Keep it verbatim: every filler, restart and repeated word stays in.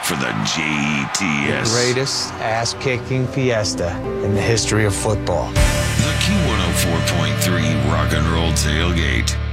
for the J E T S. The greatest ass-kicking fiesta in the history of football. The Q one oh four point three Rock and Roll Tailgate.